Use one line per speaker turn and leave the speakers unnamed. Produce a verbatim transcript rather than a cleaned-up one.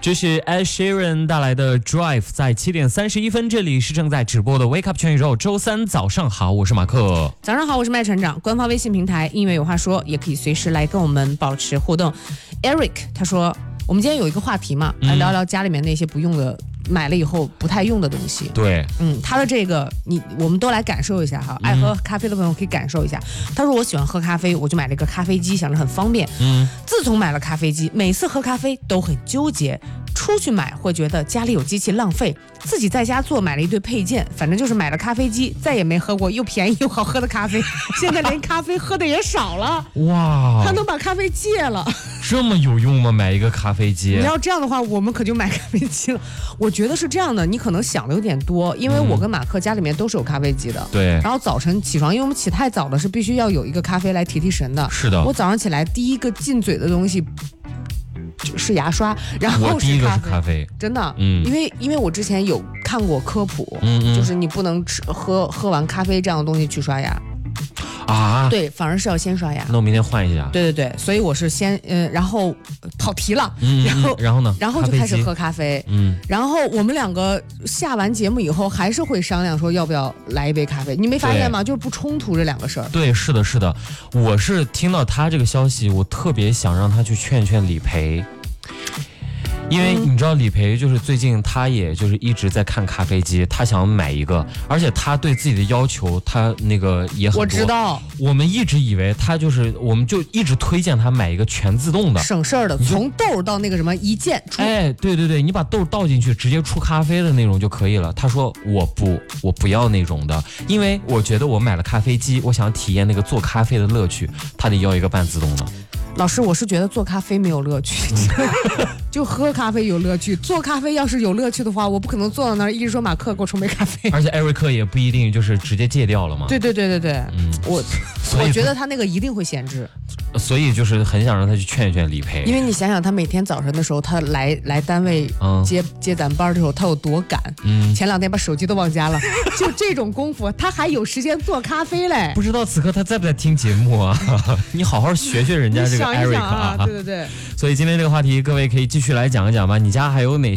这是 Ed Sheeran 带来的 Drive， 在七点三十一分，这里是正在直播的 Wake Up 全宇宙。周三早上好，我是马克。
早上好，我是麦船长。官方微信平台音乐有话说，也可以随时来跟我们保持互动。Eric 他说，我们今天有一个话题嘛，来聊聊家里面那些不用的。买了以后不太用的东西，
对，
嗯，他的这个你我们都来感受一下哈，爱喝咖啡的朋友可以感受一下。他说我喜欢喝咖啡，我就买了一个咖啡机，想着很方便。嗯，自从买了咖啡机，每次喝咖啡都很纠结，出去买会觉得家里有机器浪费，自己在家做买了一堆配件，反正就是买了咖啡机，再也没喝过又便宜又好喝的咖啡，现在连咖啡喝的也少了。哇，他能把咖啡戒了，
这么有用吗？买一个咖啡机？
你要这样的话，我们可就买咖啡机了。我觉得是这样的，你可能想的有点多，因为我跟马克家里面都是有咖啡机的。
对。
然后早晨起床，因为我们起太早了，是必须要有一个咖啡来提提神的。
是的。
我早上起来第一个进嘴的东西是牙刷，然后是咖啡。
我第一个是咖啡，
真的。嗯。因为因为我之前有看过科普，嗯嗯，就是你不能吃喝喝完咖啡这样的东西去刷牙。啊，对，反而是要先刷牙。
那我明天换一下。
对对对，所以我是先，呃，然后跑题了，
嗯、
然后
然后呢，
然后就开始喝咖啡，嗯，然后我们两个下完节目以后还是会商量说要不要来一杯咖啡，你没发现吗？就是不冲突这两个事儿。
对，是的，是的，我是听到他这个消息，我特别想让他去劝劝理赔。因为你知道理赔就是最近他也就是一直在看咖啡机，他想买一个，而且他对自己的要求他那个也很多。
我知道，
我们一直以为他就是，我们就一直推荐他买一个全自动的，
省事儿的，从豆到那个什么一键出。
哎，对对对，你把豆倒进去，直接出咖啡的那种就可以了。他说我不，我不要那种的，因为我觉得我买了咖啡机，我想体验那个做咖啡的乐趣，他得要一个半自动的。
老师，我是觉得做咖啡没有乐趣，就喝咖啡有乐趣。做咖啡要是有乐趣的话，我不可能坐到那儿一直说马克给我冲杯咖啡。
而且艾瑞克也不一定就是直接戒掉了嘛。
对对对对对，嗯，我我觉得他那个一定会闲置，
所以就是很想让他去劝一劝理赔。
因为你想想，他每天早晨的时候，他来来单位接、嗯、接咱班的时候，他有多赶。嗯，前两天把手机都忘家了，就这种功夫，他还有时间做咖啡嘞。
不知道此刻他在不在听节目啊？你好好学学人家这个。
想一想啊，对对对，
所以今天这个话题，各位可以继续来讲一讲吧。你家还有哪